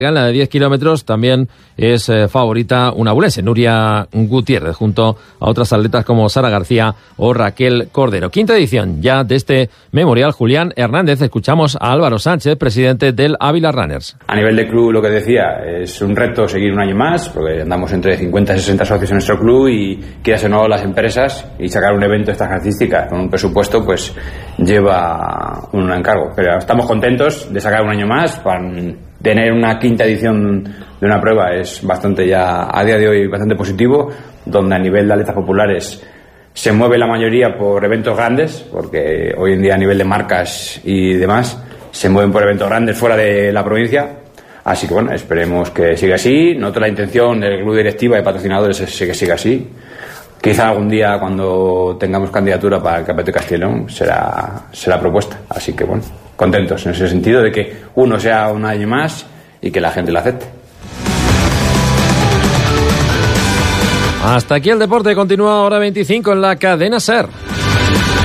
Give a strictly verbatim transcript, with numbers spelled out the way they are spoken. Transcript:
En la de diez kilómetros también es eh, favorita una abulense, Nuria Gutiérrez, junto a otras atletas como Sara García o Raquel Cordero. Quinta edición ya de este memorial. Julián Hernández, escuchamos a Álvaro Sánchez, presidente del Ávila Runners. A nivel de club, lo que decía, es un reto seguir un año más, porque andamos entre cincuenta y sesenta socios en nuestro club y quieras o no las empresas, y sacar un evento de estas características con un presupuesto pues lleva un encargo. Pero estamos contentos de sacar un año más. Para tener una quinta edición de una prueba es bastante ya, a día de hoy, bastante positivo, donde a nivel de atletas populares se mueve la mayoría por eventos grandes, porque hoy en día a nivel de marcas y demás se mueven por eventos grandes fuera de la provincia. Así que bueno, esperemos que siga así. Nosotros la intención del club directiva y patrocinadores es que siga así. Quizá algún día, cuando tengamos candidatura para el Campeonato de Castilla y León, será, será propuesta. Así que bueno, contentos en ese sentido de que uno sea un año más y que la gente lo acepte. Hasta aquí el deporte. Continúa Hora veinticinco en la cadena SER.